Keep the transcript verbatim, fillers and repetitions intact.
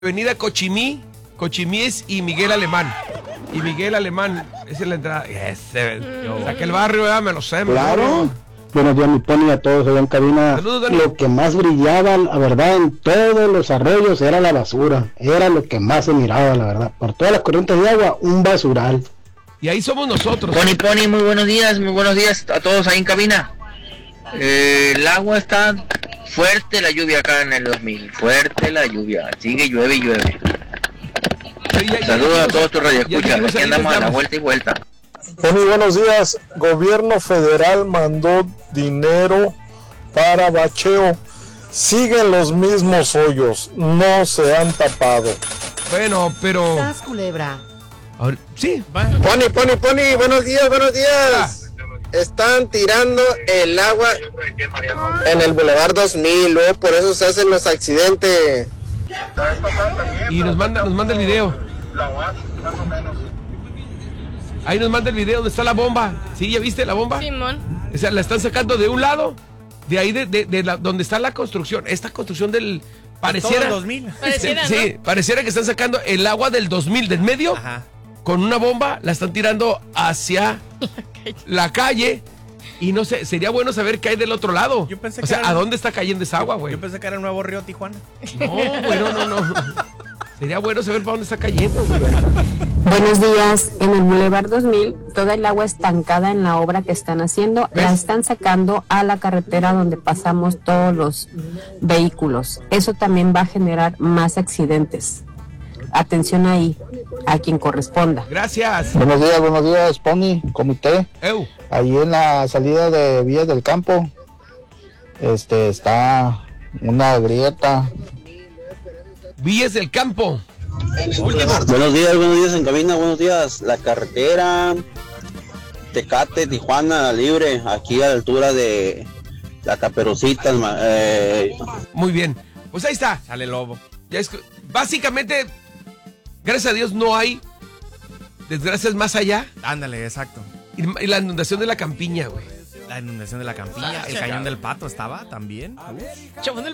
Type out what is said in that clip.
Avenida Cochimí, Cochimíes y Miguel Alemán. Y Miguel Alemán, esa es la entrada. Ese, mm. Saqué el barrio, ya me lo sé. Claro. Buenos días, mi Pony, a todos allá en cabina. Saludos, Dani. Lo que más brillaba, la verdad, en todos los arroyos era la basura. Era lo que más se miraba, la verdad. Por todas las corrientes de agua, un basural. Y ahí somos nosotros. Pony, Pony, muy buenos días, muy buenos días a todos ahí en cabina. Eh, el agua está fuerte, la lluvia acá en el dos mil. Fuerte la lluvia, sigue llueve y llueve. Saludos a todos tus radioescuchas, aquí andamos a la vuelta y vuelta. Muy buenos días. Gobierno federal mandó dinero para bacheo. Siguen los mismos hoyos, no se han tapado. Bueno, pero... ¿Estás, culebra? Ahora, sí, va. Pony, Pony, Pony, buenos días, buenos días. Están tirando el agua en el Boulevard dos mil, ¿eh? Por eso se hacen los accidentes. Y nos manda, nos manda el video. Ahí nos manda el video donde está la bomba. ¿Sí? ¿Ya viste la bomba? Simón. O sea, la están sacando de un lado, de ahí de, de, de la, donde está la construcción. Esta construcción del... Pareciera... dos mil. Pareciera, sí, ¿no? pareciera que están sacando el agua del dos mil, del medio. Ajá. Con una bomba, la están tirando hacia la calle. Y no sé, sería bueno saber qué hay del otro lado. Yo pensé o que sea, era... ¿a dónde está cayendo esa agua, güey? Yo pensé que era el nuevo río Tijuana. No, bueno, no, no. Sería bueno saber para dónde está cayendo, güey. Buenos días. En el Boulevard dos mil, toda el agua estancada en la obra que están haciendo, ¿ves? La están sacando a la carretera donde pasamos todos los vehículos. Eso también va a generar más accidentes. Atención ahí, a quien corresponda. Gracias. Buenos días, buenos días, Pony, comité. Eu. Ahí en la salida de Villas del Campo, este, está una grieta. Villas del Campo. Buenos días, buenos días en cabina, buenos días. La carretera Tecate, Tijuana, libre, aquí a la altura de la Caperucita. Eh. Muy bien. Pues ahí está. Sale lobo. Ya es, básicamente, gracias a Dios no hay desgracias más allá. Ándale, exacto. Y, y la inundación de la campiña, güey. La inundación de la Campiña, el cañón del Pato estaba también. Uf.